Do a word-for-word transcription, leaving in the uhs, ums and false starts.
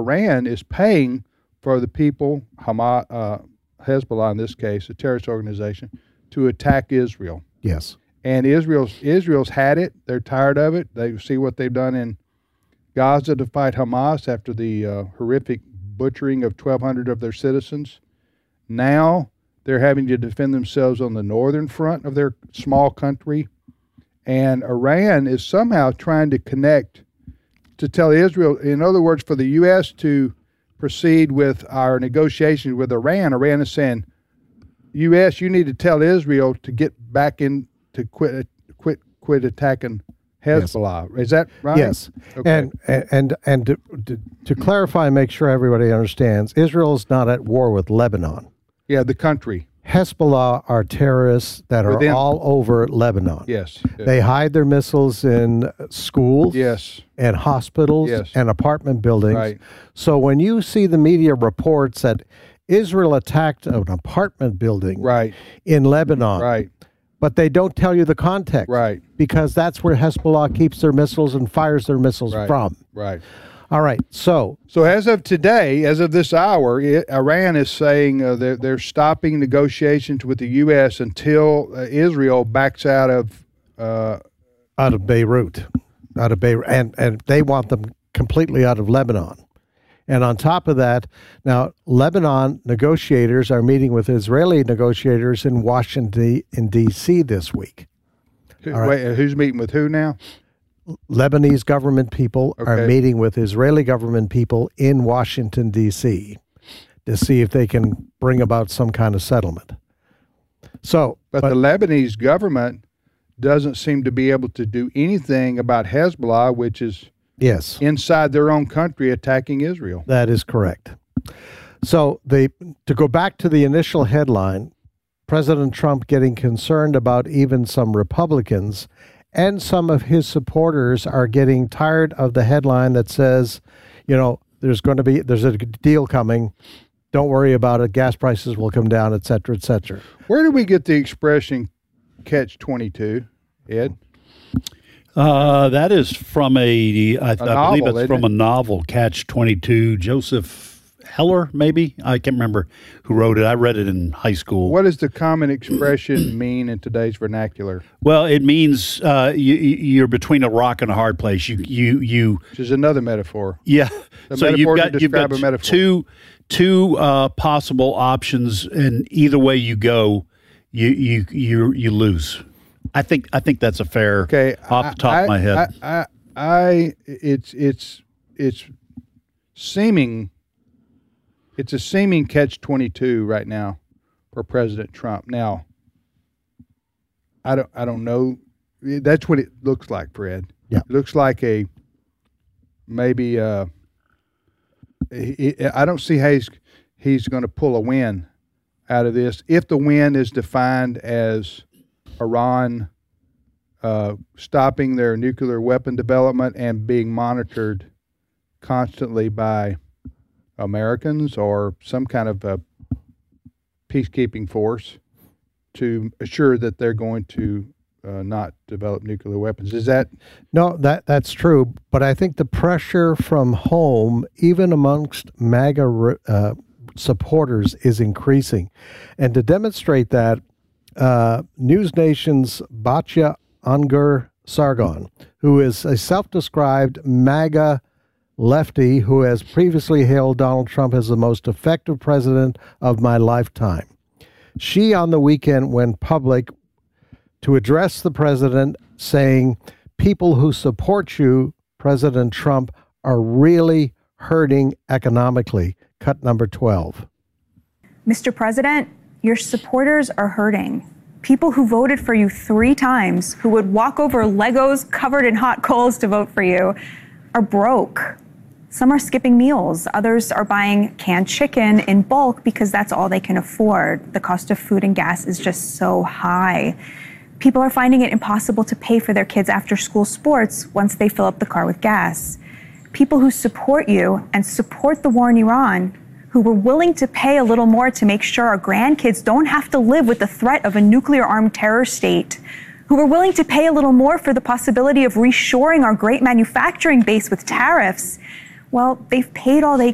Iran is paying for the people, Hamas, uh, Hezbollah in this case, a terrorist organization, to attack Israel. Yes. And Israel's Israel's had it. They're tired of it. They see what they've done in Gaza to fight Hamas after the uh, horrific butchering of twelve hundred of their citizens. Now they're having to defend themselves on the northern front of their small country. And Iran is somehow trying to connect to tell Israel, in other words, for the U S to proceed with our negotiations with Iran. Iran is saying, U S, you need to tell Israel to get back in, to quit quit, quit attacking Hezbollah. Yes. Is that right? Yes. Okay. And and and to, to, to clarify and make sure everybody understands, Israel's not at war with Lebanon. Yeah, the country. Hezbollah are terrorists that are Within, all over Lebanon. Yes, yes. They hide their missiles in schools yes. and hospitals yes. and apartment buildings. Right. So when you see the media reports that Israel attacked an apartment building right. in Lebanon, right. but they don't tell you the context. Right. Because that's where Hezbollah keeps their missiles and fires their missiles right. from. Right. All right, so... So as of today, as of this hour, it, Iran is saying uh, they're, they're stopping negotiations with the U S until uh, Israel backs out of... Uh, out of Beirut. Out of Beirut. And, and they want them completely out of Lebanon. And on top of that, now, Lebanon negotiators are meeting with Israeli negotiators in Washington, in D C this week. Who, right. Wait, who's meeting with who now? Lebanese government people okay. are meeting with Israeli government people in Washington, D C to see if they can bring about some kind of settlement. So, But, but the Lebanese government doesn't seem to be able to do anything about Hezbollah, which is yes. inside their own country attacking Israel. That is correct. So they, to go back to the initial headline, President Trump getting concerned about even some Republicans and some of his supporters are getting tired of the headline that says, you know, there's going to be, there's a deal coming. Don't worry about it. Gas prices will come down, et cetera, et cetera. Where do we get the expression catch twenty-two, Ed? Uh, that is from a, I, a I novel, believe it's from it? a novel, Catch twenty-two, Joseph Heller, maybe? I can't remember who wrote it. I read it in high school. What does the common expression mean in today's vernacular? Well, it means uh, you, you're between a rock and a hard place. You, you, you. Which is another metaphor. Yeah. The so metaphor you've got, to you've got describe a metaphor. two, two uh, possible options, and either way you go, you, you, you, you lose. I think, I think that's a fair. Okay. Off the top I, of my head. I, I, I, it's, it's, it's seeming. It's a seeming catch twenty-two right now for President Trump. Now, I don't, I don't know. That's what it looks like, Fred. Yeah. It looks like a maybe. Uh, I don't see how he's he's going to pull a win out of this. If the win is defined as Iran uh, stopping their nuclear weapon development and being monitored constantly by Americans or some kind of a peacekeeping force to assure that they're going to uh, not develop nuclear weapons. Is that? No, that that's true. But I think the pressure from home, even amongst MAGA uh, supporters, is increasing. And to demonstrate that, uh, News Nation's Batya Ungar Sargon, who is a self-described MAGA lefty who has previously hailed Donald Trump as the most effective president of my lifetime. She on the weekend went public to address the president saying, people who support you, President Trump, are really hurting economically. Cut number twelve. Mister President, your supporters are hurting. People who voted for you three times, who would walk over Legos covered in hot coals to vote for you, are broke. Some are skipping meals. Others are buying canned chicken in bulk because that's all they can afford. The cost of food and gas is just so high. People are finding it impossible to pay for their kids' after-school sports once they fill up the car with gas. People who support you and support the war in Iran, who were willing to pay a little more to make sure our grandkids don't have to live with the threat of a nuclear-armed terror state, who were willing to pay a little more for the possibility of reshoring our great manufacturing base with tariffs, well, they've paid all they